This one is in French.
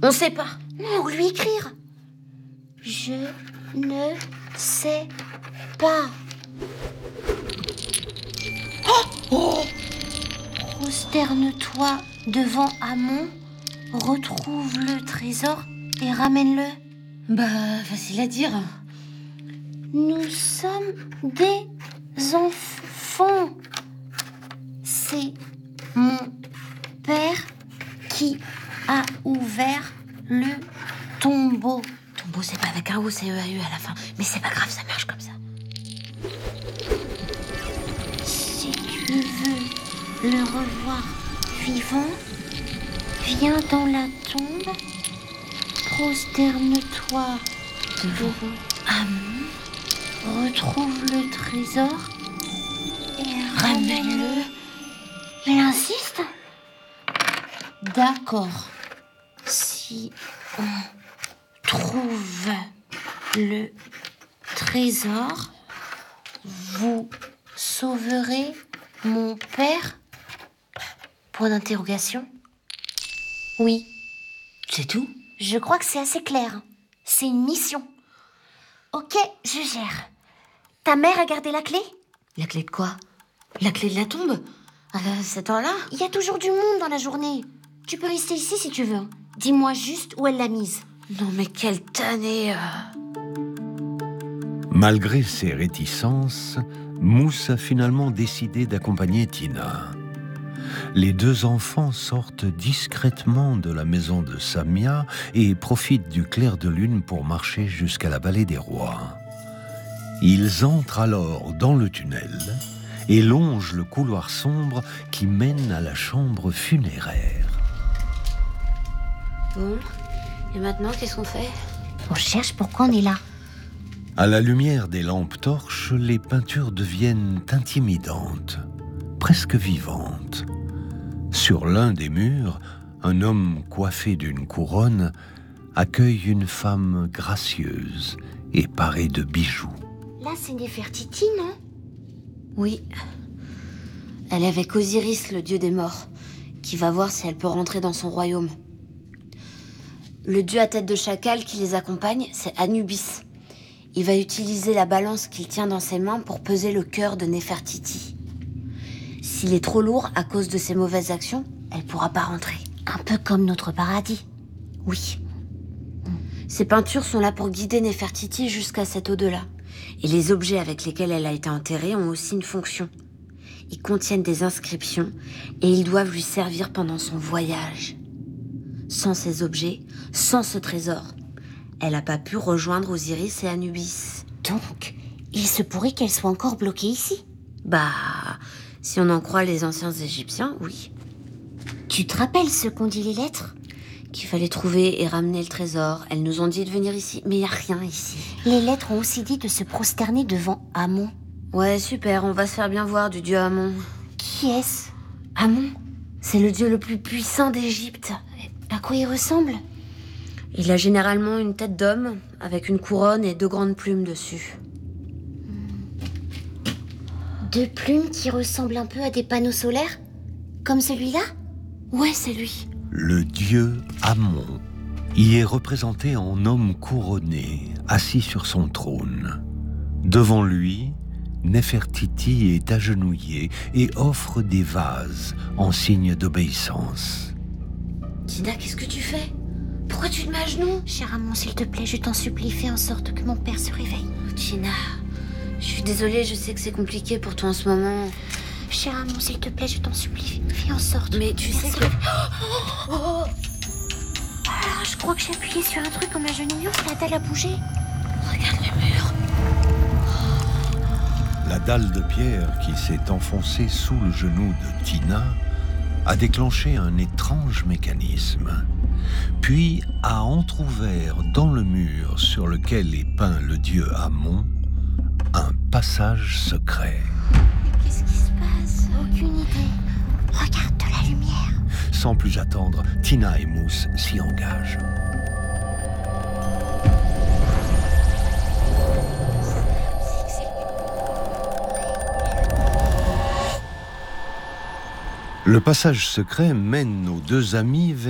On sait pas. Non, lui écrire. Je ne sais pas. Prosterne-toi devant Amon, retrouve le trésor et ramène-le. Facile à dire. Nous sommes des enfants. C'est mon père qui a ouvert le tombeau. Tombeau, c'est pas avec un O, c'est E-A-U à la fin. Mais c'est pas grave, ça marche comme ça. Si tu veux le revoir vivant, viens dans la tombe, prosterne-toi devant Amon, retrouve le trésor et ramène-le. Il insiste. D'accord. Si on trouve le trésor, vous sauverez mon père? Point d'interrogation. Oui. C'est tout? Je crois que c'est assez clair. C'est une mission. Ok, je gère. Ta mère a gardé la clé? La clé de quoi? La clé de la tombe? À cette heure-là? Il y a toujours du monde dans la journée. Tu peux rester ici si tu veux. Dis-moi juste où elle l'a mise. Non mais quelle tannée. Malgré ses réticences, Mousse a finalement décidé d'accompagner Tina. Les deux enfants sortent discrètement de la maison de Samia et profitent du clair de lune pour marcher jusqu'à la vallée des rois. Ils entrent alors dans le tunnel et longent le couloir sombre qui mène à la chambre funéraire. Bon, et maintenant, qu'est-ce qu'on fait? On cherche pourquoi on est là. À la lumière des lampes torches, les peintures deviennent intimidantes, presque vivantes. Sur l'un des murs, un homme coiffé d'une couronne accueille une femme gracieuse et parée de bijoux. Là, c'est Néfertiti, non? Oui. Elle est avec Osiris, le dieu des morts, qui va voir si elle peut rentrer dans son royaume. Le dieu à tête de chacal qui les accompagne, c'est Anubis. Il va utiliser la balance qu'il tient dans ses mains pour peser le cœur de Néfertiti. S'il est trop lourd à cause de ses mauvaises actions, elle pourra pas rentrer. Un peu comme notre paradis. Oui. Ces peintures sont là pour guider Néfertiti jusqu'à cet au-delà. Et les objets avec lesquels elle a été enterrée ont aussi une fonction. Ils contiennent des inscriptions et ils doivent lui servir pendant son voyage. Sans ces objets, sans ce trésor, elle n'a pas pu rejoindre Osiris et Anubis. Donc, il se pourrait qu'elle soit encore bloquée ici. Si on en croit les anciens Égyptiens, oui. Tu te rappelles ce qu'ont dit les lettres? Qu'il fallait trouver et ramener le trésor. Elles nous ont dit de venir ici, mais il n'y a rien ici. Les lettres ont aussi dit de se prosterner devant Amon. Ouais, super, on va se faire bien voir du dieu Amon. Qui est-ce? Amon, c'est le dieu le plus puissant d'Égypte. À quoi il ressemble? Il a généralement une tête d'homme, avec une couronne et 2 grandes plumes dessus. 2 plumes qui ressemblent un peu à des panneaux solaires? Comme celui-là? Ouais, c'est lui. Le dieu Amon y est représenté en homme couronné, assis sur son trône. Devant lui, Néfertiti est agenouillée et offre des vases en signe d'obéissance. Tina, qu'est-ce que tu fais? Pourquoi tu te mets à genoux? Cher Amon, s'il te plaît, je t'en supplie, fais en sorte que mon père se réveille. Tina, je suis désolée, je sais que c'est compliqué pour toi en ce moment. Cher Amon, s'il te plaît, je t'en supplie, fais en sorte. Mais tu sais que... Alors, je crois que j'ai appuyé sur un truc en m'agenouillant, la dalle a bougé. Regarde le mur. La dalle de pierre qui s'est enfoncée sous le genou de Tina a déclenché un étrange mécanisme, puis a entrouvert dans le mur sur lequel est peint le dieu Amon un passage secret. Qu'est-ce qui se passe? Aucune idée. Regarde de la lumière. Sans plus attendre, Tina et Mousse s'y engagent. Le passage secret mène nos deux amis vers